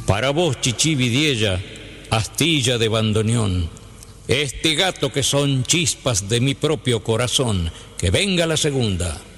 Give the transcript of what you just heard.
Para vos, Chichi Vidiella, astilla de bandoneón, este gato que son chispas de mi propio corazón, que venga la segunda.